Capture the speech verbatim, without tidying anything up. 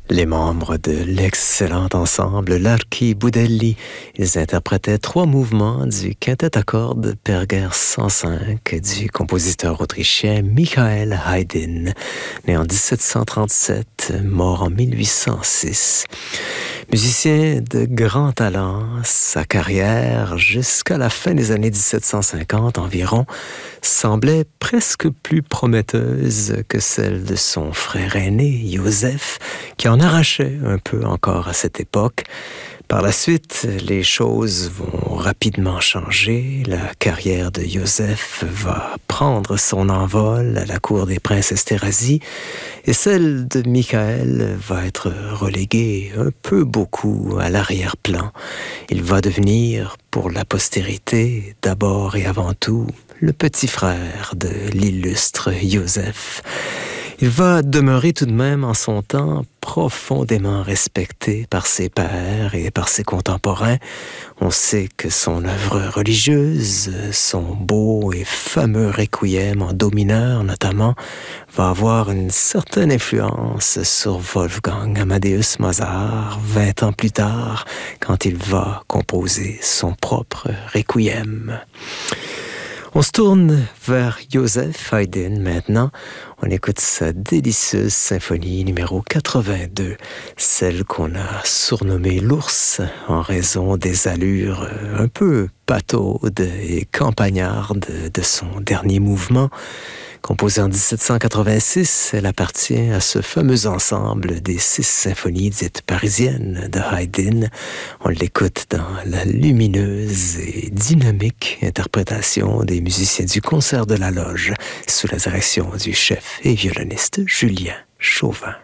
Les membres de l'excellent ensemble Larky Budelli, ils interprétaient trois mouvements du quintet à cordes Perger cent cinq du compositeur autrichien Michael Haydn, né en dix-sept cent trente-sept, mort en mille huit cent six. Musicien de grand talent, sa carrière, jusqu'à la fin des années dix-sept cent cinquante environ, semblait presque plus prometteuse que celle de son frère aîné, Joseph, qui en arrachait un peu encore à cette époque. Par la suite, les choses vont rapidement changer. La carrière de Joseph va prendre son envol à la cour des princes Esterházy et celle de Michael va être reléguée un peu beaucoup à l'arrière-plan. Il va devenir, pour la postérité, d'abord et avant tout, le petit frère de l'illustre Joseph. Il va demeurer tout de même en son temps profondément respecté par ses pairs et par ses contemporains. On sait que son œuvre religieuse, son beau et fameux requiem en do mineur notamment, va avoir une certaine influence sur Wolfgang Amadeus Mozart vingt ans plus tard, quand il va composer son propre requiem. On se tourne vers Joseph Haydn maintenant. On écoute sa délicieuse symphonie numéro quatre-vingt-deux, celle qu'on a surnommée l'ours en raison des allures un peu pataudes et campagnardes de son dernier mouvement. Composée en dix-sept cent quatre-vingt-six, elle appartient à ce fameux ensemble des six symphonies dites parisiennes de Haydn. On l'écoute dans la lumineuse et dynamique interprétation des musiciens du Concert de la Loge sous la direction du chef et violoniste Julien Chauvin.